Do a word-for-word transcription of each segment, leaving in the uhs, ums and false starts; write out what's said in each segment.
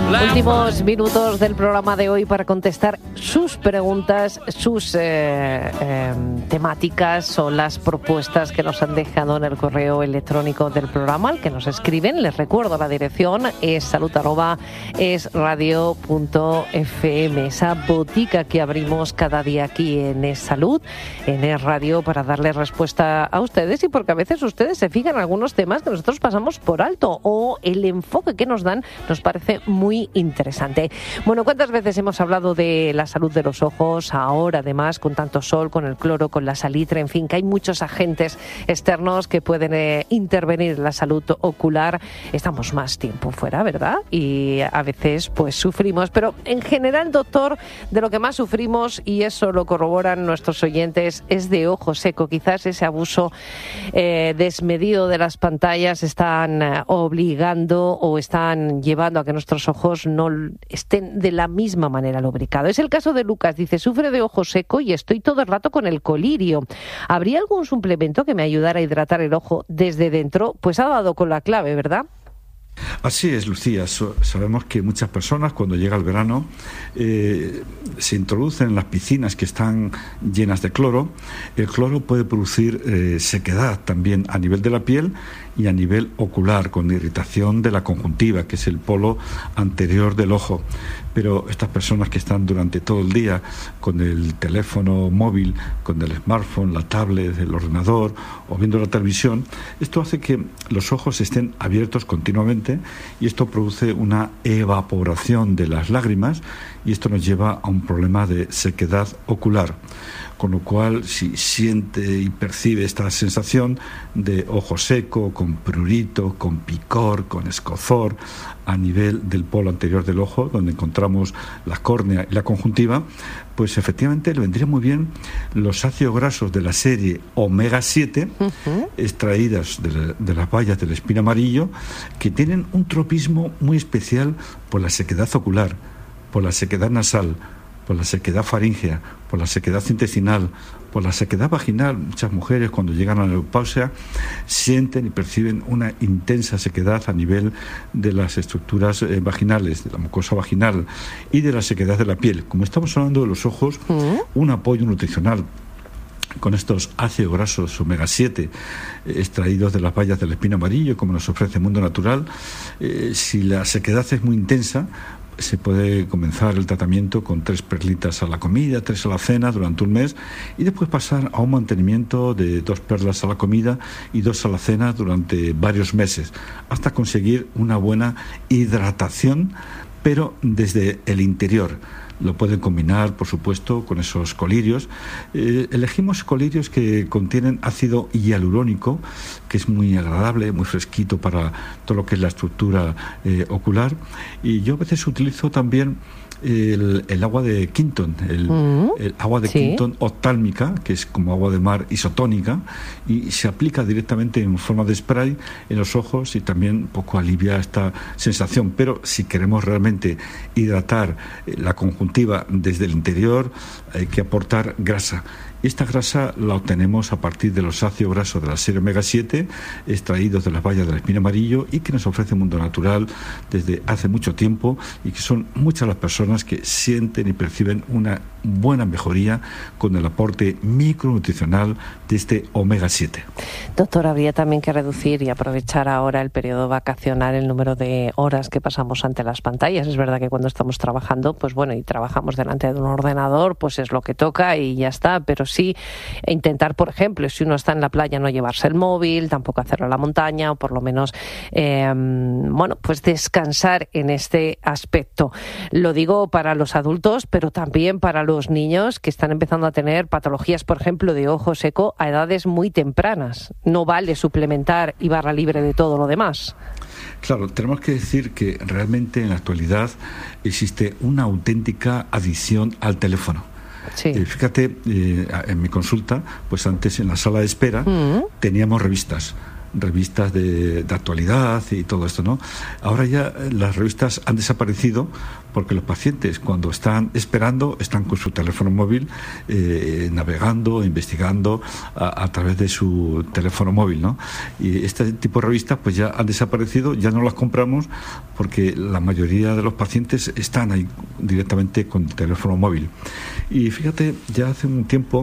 Últimos minutos del programa de hoy para contestar sus preguntas, sus eh, eh, temáticas o las propuestas que nos han dejado en el correo electrónico del programa, al que nos escriben. Les recuerdo la dirección, es salud arroba es radio punto f m, esa botica que abrimos cada día aquí en Es Salud, en Es Radio, para darle respuesta a ustedes, y porque a veces ustedes se fijan en algunos temas que nosotros pasamos por alto, o el enfoque que nos dan nos parece muy interesante. Bueno, ¿cuántas veces hemos hablado de la salud de los ojos? Ahora, además, con tanto sol, con el cloro, con la salitre, en fin, que hay muchos agentes externos que pueden eh, intervenir en la salud ocular. Estamos más tiempo fuera, ¿verdad? Y a veces, pues, sufrimos. Pero, en general, doctor, de lo que más sufrimos, y eso lo corroboran nuestros oyentes, es de ojo seco. Quizás ese abuso eh, desmedido de las pantallas están eh, obligando o están llevando a que nuestros ojos no estén de la misma manera lubricados. Es el caso de Lucas. Dice, sufre de ojo seco y estoy todo el rato con el colirio. ¿Habría algún suplemento que me ayudara a hidratar el ojo desde dentro? Pues ha dado con la clave, ¿verdad? Así es, Lucía. So, sabemos que muchas personas, cuando llega el verano, eh, se introducen en las piscinas que están llenas de cloro. El cloro puede producir eh, sequedad también a nivel de la piel y a nivel ocular, con irritación de la conjuntiva, que es el polo anterior del ojo. Pero estas personas que están durante todo el día con el teléfono móvil, con el smartphone, la tablet, el ordenador o viendo la televisión, esto hace que los ojos estén abiertos continuamente, y esto produce una evaporación de las lágrimas, y esto nos lleva a un problema de sequedad ocular. Con lo cual, si siente y percibe esta sensación de ojo seco, con prurito, con picor, con escozor a nivel del polo anterior del ojo, donde encontramos la córnea y la conjuntiva, pues efectivamente le vendría muy bien los ácidos grasos de la serie omega siete, uh-huh. extraídas de, la, de las bayas del espino amarillo, que tienen un tropismo muy especial por la sequedad ocular, por la sequedad nasal, por la sequedad faríngea, por la sequedad intestinal, por la sequedad vaginal. Muchas mujeres, cuando llegan a la menopausia, sienten y perciben una intensa sequedad a nivel de las estructuras eh, vaginales, de la mucosa vaginal y de la sequedad de la piel. Como estamos hablando de los ojos, ¿Mm? un apoyo nutricional con estos ácidos grasos omega siete eh, extraídos de las bayas del espino amarillo, como nos ofrece Mundo Natural, eh, si la sequedad es muy intensa, se puede comenzar el tratamiento con tres perlitas a la comida, tres a la cena durante un mes, y después pasar a un mantenimiento de dos perlas a la comida y dos a la cena durante varios meses, hasta conseguir una buena hidratación, pero desde el interior. Lo pueden combinar, por supuesto, con esos colirios. Eh, elegimos colirios que contienen ácido hialurónico, que es muy agradable, muy fresquito para todo lo que es la estructura eh, ocular. Y yo a veces utilizo también el, el agua de Quinton, el, mm, el agua de sí. Quinton oftálmica, que es como agua de mar isotónica, y se aplica directamente en forma de spray en los ojos, y también un poco alivia esta sensación. Pero si queremos realmente hidratar la conjuntiva desde el interior, hay que aportar grasa. Y esta grasa la obtenemos a partir de los ácidos grasos de la serie omega siete, extraídos de las bayas del espino amarillo, y que nos ofrece Mundo Natural desde hace mucho tiempo, y que son muchas las personas que sienten y perciben una buena mejoría con el aporte micronutricional de este omega siete. Doctor, habría también que reducir y aprovechar ahora el periodo vacacional, el número de horas que pasamos ante las pantallas. Es verdad que cuando estamos trabajando, pues bueno, y trabajamos delante de un ordenador, pues es lo que toca y ya está, pero sí intentar, por ejemplo, si uno está en la playa, no llevarse el móvil, tampoco hacerlo en la montaña, o por lo menos, eh, bueno, pues descansar en este aspecto. Lo digo para los adultos, pero también para los niños que están empezando a tener patologías, por ejemplo, de ojo seco a edades muy tempranas. No vale suplementar y barra libre de todo lo demás. Claro, tenemos que decir que realmente en la actualidad existe una auténtica adicción al teléfono. Sí. Eh, fíjate, eh, en mi consulta, pues antes en la sala de espera mm. teníamos revistas. revistas de, de actualidad y todo esto, ¿no? Ahora ya las revistas han desaparecido porque los pacientes, cuando están esperando, están con su teléfono móvil eh, navegando, investigando a, a través de su teléfono móvil, ¿no? Y este tipo de revistas pues ya han desaparecido, ya no las compramos porque la mayoría de los pacientes están ahí directamente con el teléfono móvil. Y fíjate, ya hace un tiempo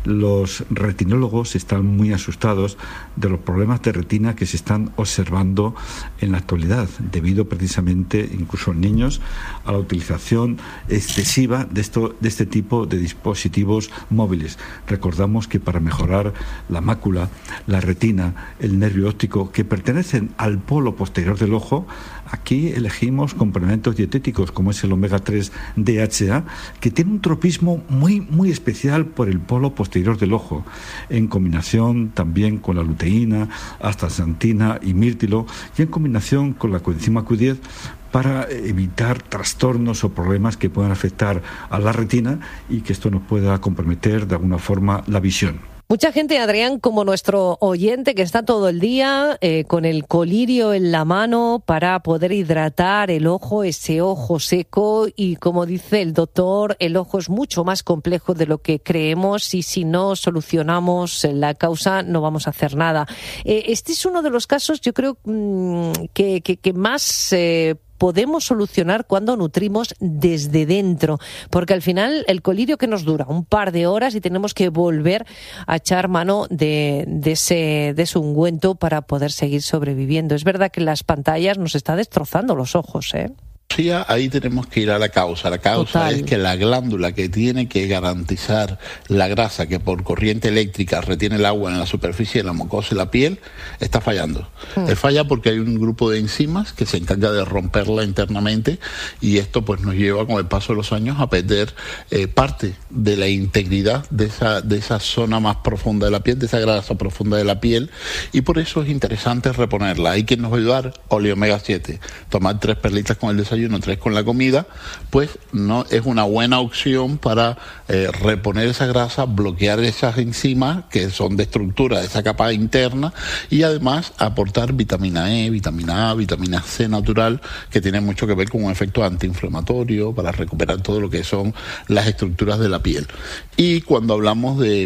los retinólogos están muy asustados de los problemas de retina que se están observando en la actualidad, debido precisamente, incluso en niños, a la utilización excesiva de, esto, de este tipo de dispositivos móviles. Recordamos que para mejorar la mácula, la retina, el nervio óptico, que pertenecen al polo posterior del ojo, aquí elegimos complementos dietéticos como es el omega tres D H A, que tiene un tropismo muy, muy especial por el polo posterior del ojo, en combinación también con la luteína, astaxantina y mirtilo, y en combinación con la coenzima Q diez, para evitar trastornos o problemas que puedan afectar a la retina y que esto nos pueda comprometer de alguna forma la visión. Mucha gente, Adrián, como nuestro oyente, que está todo el día eh, con el colirio en la mano para poder hidratar el ojo, ese ojo seco, y como dice el doctor, el ojo es mucho más complejo de lo que creemos y si no solucionamos la causa no vamos a hacer nada. Eh, este es uno de los casos, yo creo, mmm, que, que, que más... Eh, podemos solucionar cuando nutrimos desde dentro, porque al final el colirio que nos dura un par de horas y tenemos que volver a echar mano de, de, ese, de ese ungüento para poder seguir sobreviviendo. Es verdad que las pantallas nos está destrozando los ojos, ¿eh? Ahí tenemos que ir a la causa. La causa Total. es que la glándula que tiene que garantizar la grasa que por corriente eléctrica retiene el agua en la superficie de la mucosa y la piel está fallando. Mm. Él falla porque hay un grupo de enzimas que se encarga de romperla internamente y esto pues nos lleva con el paso de los años a perder eh, parte de la integridad de esa, de esa zona más profunda de la piel, de esa grasa profunda de la piel, y por eso es interesante reponerla. Hay quien nos va a ayudar, Oli omega siete, tomar tres perlitas con el desayuno, uno tres con la comida, pues no es una buena opción para eh, reponer esa grasa, bloquear esas enzimas que son de estructura de esa capa interna y además aportar vitamina E, vitamina A, vitamina C natural, que tiene mucho que ver con un efecto antiinflamatorio para recuperar todo lo que son las estructuras de la piel. Y cuando hablamos de,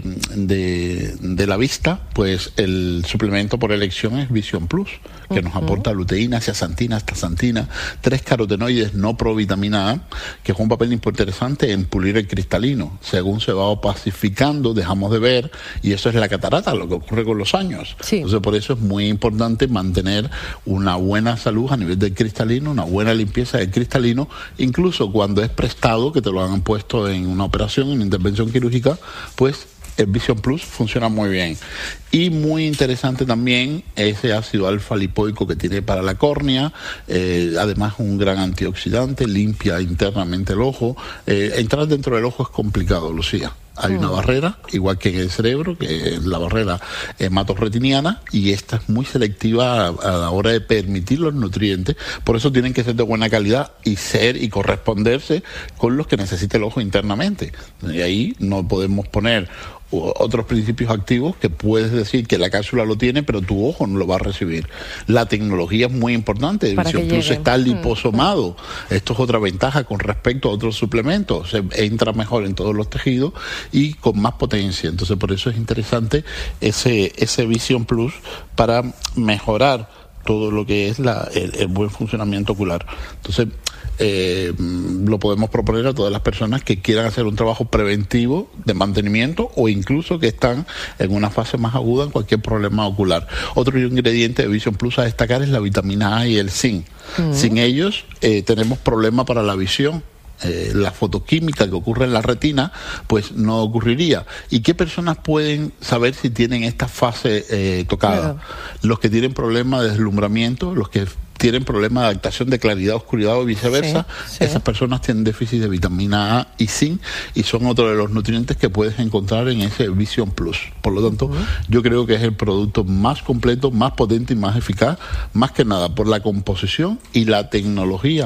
de, de la vista, pues el suplemento por elección es Vision Plus, que uh-huh. nos aporta luteína, zeaxantina, astaxantina, tres carotenoides no provitamina A, que juega un papel interesante en pulir el cristalino. Según se va opacificando, dejamos de ver, y eso es la catarata, lo que ocurre con los años. Sí. Entonces, por eso es muy importante mantener una buena salud a nivel del cristalino, una buena limpieza del cristalino, incluso cuando es prestado, que te lo han puesto en una operación, en una intervención quirúrgica, pues el Vision Plus funciona muy bien. Y muy interesante también ese ácido alfa lipoico que tiene para la córnea, eh, además un gran antioxidante, limpia internamente el ojo. Eh, entrar dentro del ojo es complicado, Lucía. Hay una barrera, igual que en el cerebro, que es la barrera hematoretiniana, y esta es muy selectiva a, a la hora de permitir los nutrientes. Por eso tienen que ser de buena calidad y ser y corresponderse con los que necesita el ojo internamente. Y ahí no podemos poner otros principios activos que puedes decir que la cápsula lo tiene, pero tu ojo no lo va a recibir. La tecnología es muy importante. Vision Plus está liposomado. Esto es otra ventaja con respecto a otros suplementos. Se entra mejor en todos los tejidos y con más potencia. Entonces, por eso es interesante ese, ese Vision Plus para mejorar todo lo que es la, el, el buen funcionamiento ocular. Entonces, eh, lo podemos proponer a todas las personas que quieran hacer un trabajo preventivo de mantenimiento o incluso que están en una fase más aguda en cualquier problema ocular. Otro ingrediente de Vision Plus a destacar es la vitamina A y el zinc. Uh-huh. Sin ellos eh, tenemos problemas para la visión. Eh, la fotoquímica que ocurre en la retina pues no ocurriría. ¿Y qué personas pueden saber si tienen esta fase eh, tocada? Claro. Los que tienen problemas de deslumbramiento, los que tienen problemas de adaptación de claridad, oscuridad o viceversa, sí, sí. Esas personas tienen déficit de vitamina A y zinc y son otro de los nutrientes que puedes encontrar en ese Vision Plus. Por lo tanto, uh-huh. yo creo que es el producto más completo, más potente y más eficaz, más que nada por la composición y la tecnología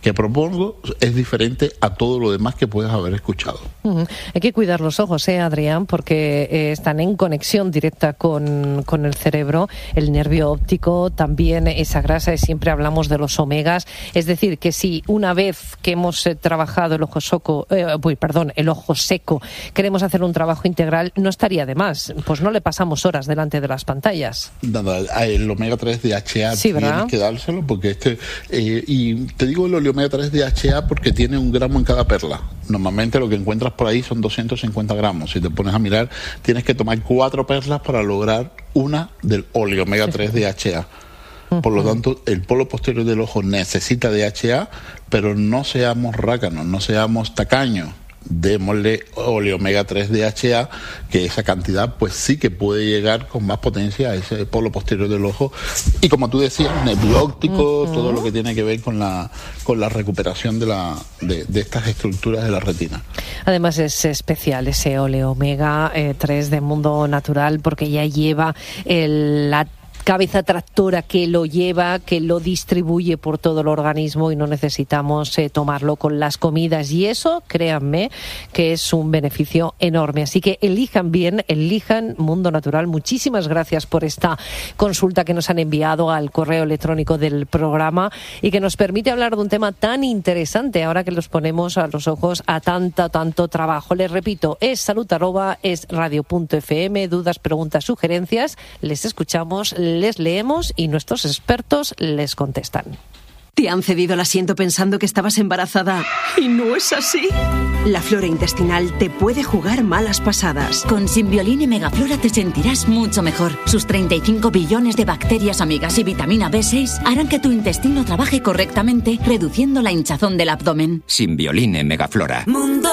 que propongo es diferente a todo lo demás que puedas haber escuchado. Uh-huh. Hay que cuidar los ojos, ¿eh, Adrián? Porque eh, están en conexión directa con, con el cerebro, el nervio óptico, también esa grasa, y siempre hablamos de los omegas. Es decir, que si una vez que hemos eh, trabajado el ojo seco, eh, uy, perdón, el ojo seco, queremos hacer un trabajo integral, no estaría de más. Pues no le pasamos horas delante de las pantallas. Nada, el omega tres D H A sí, tienes ¿verdad? que dárselo porque este eh, y te digo el omega tres D H A porque tiene un gramo en cada perla. Normalmente lo que encuentras por ahí son doscientos cincuenta gramos. Si te pones a mirar, tienes que tomar cuatro perlas para lograr una del ole omega tres D H A. Por lo tanto, el polo posterior del ojo necesita D H A, pero no seamos rácanos, no seamos tacaños. Démosle ole omega tres D H A, que esa cantidad pues sí que puede llegar con más potencia a ese polo posterior del ojo, y como tú decías, nervio óptico, uh-huh. todo lo que tiene que ver con la con la recuperación de la de, de estas estructuras de la retina. Además es especial ese ole omega tres de Mundo Natural porque ya lleva el, la cabeza tractora que lo lleva, que lo distribuye por todo el organismo y no necesitamos eh, tomarlo con las comidas, y eso, créanme, que es un beneficio enorme. Así que elijan bien, elijan Mundo Natural. Muchísimas gracias por esta consulta que nos han enviado al correo electrónico del programa y que nos permite hablar de un tema tan interesante ahora que los ponemos a los ojos a tanto, tanto trabajo. Les repito, es salud arroba es radio punto f m, dudas, preguntas, sugerencias, les escuchamos, les leemos y nuestros expertos les contestan. ¿Te han cedido el asiento pensando que estabas embarazada y no es así? La flora intestinal te puede jugar malas pasadas. Con Simbiolin y Megaflora te sentirás mucho mejor. Sus treinta y cinco billones de bacterias amigas y vitamina B seis harán que tu intestino trabaje correctamente, reduciendo la hinchazón del abdomen. Simbiolin y Megaflora. Mundo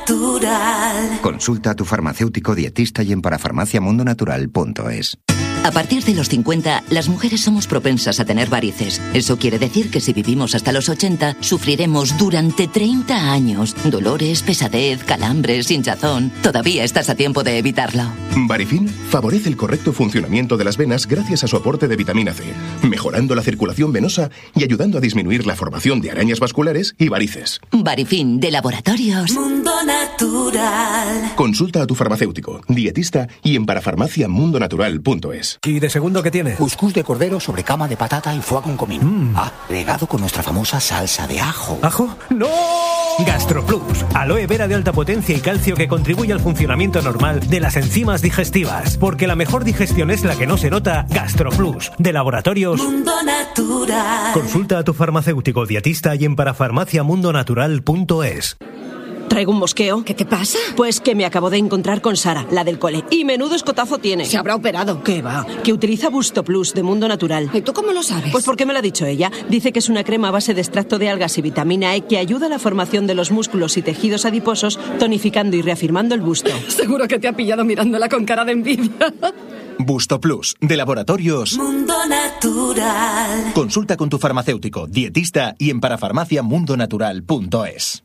Natural. Consulta a tu farmacéutico dietista y en parafarmacia mundo natural punto es. A partir de los cincuenta, las mujeres somos propensas a tener varices. Eso quiere decir que si vivimos hasta los ochenta, sufriremos durante treinta años. Dolores, pesadez, calambres, hinchazón. Todavía estás a tiempo de evitarlo. Varifin favorece el correcto funcionamiento de las venas gracias a su aporte de vitamina C, mejorando la circulación venosa y ayudando a disminuir la formación de arañas vasculares y varices. Varifin, de Laboratorios Mundo Natural. Consulta a tu farmacéutico, dietista y en parafarmacia mundo natural punto es. ¿Y de segundo qué tiene? Cuscús de cordero sobre cama de patata y foie con comino. Mm. Ah, regado con nuestra famosa salsa de ajo. ¿Ajo? ¡No! GastroPlus, aloe vera de alta potencia y calcio que contribuye al funcionamiento normal de las enzimas digestivas. Porque la mejor digestión es la que no se nota. GastroPlus, de Laboratorios Mundo Natural. Consulta a tu farmacéutico dietista y en parafarmacia mundo natural punto es. Traigo un mosqueo. ¿Qué te pasa? Pues que me acabo de encontrar con Sara, la del cole. Y menudo escotazo tiene. Se habrá operado. ¿Qué va? Que utiliza Busto Plus de Mundo Natural. ¿Y tú cómo lo sabes? Pues porque me lo ha dicho ella. Dice que es una crema a base de extracto de algas y vitamina E que ayuda a la formación de los músculos y tejidos adiposos, tonificando y reafirmando el busto. Seguro que te ha pillado mirándola con cara de envidia. Busto Plus, de Laboratorios Mundo Natural. Consulta con tu farmacéutico, dietista y en parafarmacia mundo natural punto es.